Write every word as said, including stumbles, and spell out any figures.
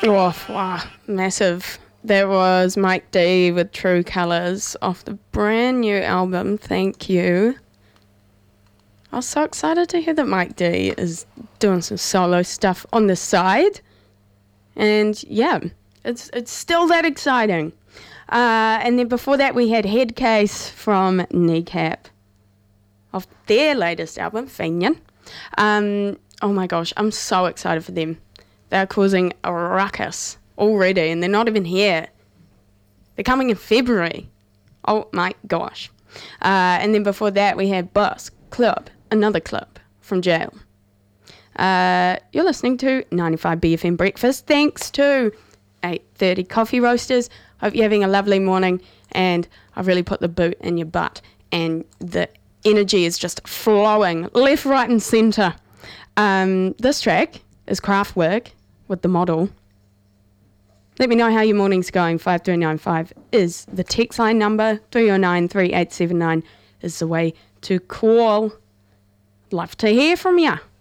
Oh, wow, massive. That was Mike D with True Colours off the brand new album, Thank You. I was so excited to hear that Mike D is doing some solo stuff on the side. And yeah, it's it's still that exciting. Uh, and then before that we had Headcase from Kneecap of their latest album, Fenian. Um, oh my gosh, I'm so excited for them. They're causing a ruckus already, and they're not even here. They're coming in February. Oh my gosh. Uh, and then before that, we had Bus Club, another club from Jail. Uh, you're listening to ninety-five B F M Breakfast. Thanks to eight thirty Coffee Roasters. Hope you're having a lovely morning, and I've really put the boot in your butt, and the energy is just flowing left, right, and centre. Um, this track is Kraftwerk with The Model. Let me know how your morning's going. five three nine five is the text line number. three oh nine, three eight seven nine is the way to call. Love to hear from you.